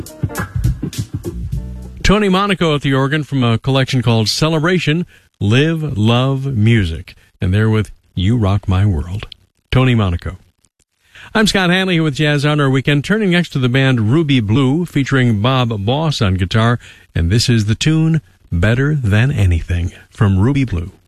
Tony Monaco at the organ from a collection called Celebration, Live, Love, Music. And they're with You Rock My World. Tony Monaco. I'm Scott Hanley here with Jazz on our Weekend, turning next to the band Ruby Blue, featuring Bob Boss on guitar. And this is the tune Better Than Anything from Ruby Blue.